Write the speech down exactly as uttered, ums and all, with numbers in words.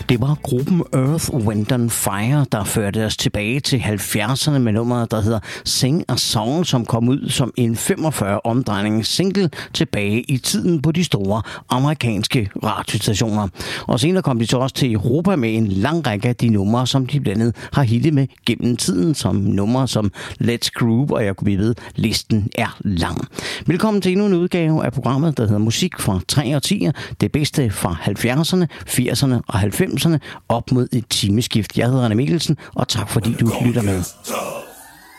Det var gruppen Earth, Wind and Fire, der førte os tilbage til halvfjerdserne med nummeret, der hedder Sing a Song, som kom ud som en femogfyrre omdrejnings single tilbage i tiden på de store amerikanske radiostationer. Og senere kom de så også til Europa med en lang række af de numre, som de blandt andet har hittet med gennem tiden, som numre som Let's Groove, og jeg kunne blive ved, listen er lang. Velkommen til endnu en udgave af programmet, der hedder Musik fra tre årtier, det bedste fra halvfjerdserne, firserne og halvfemserne, op mod et timeskift. Jeg hedder Anne Mikkelsen, og tak fordi du lytter med.